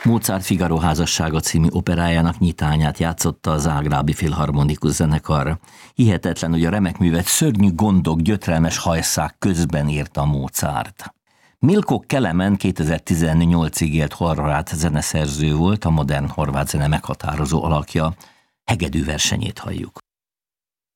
Mozart Figaro házassága című operájának nyitányát játszotta a zágrábi filharmonikus zenekar. Hihetetlen, hogy a remek művet szörnyű gondok, gyötrelmes hajszák közben írta Mozart. Milko Kelemen 2018-ig élt horvát zeneszerző volt, a modern horvát zene meghatározó alakja. Hegedű versenyét halljuk.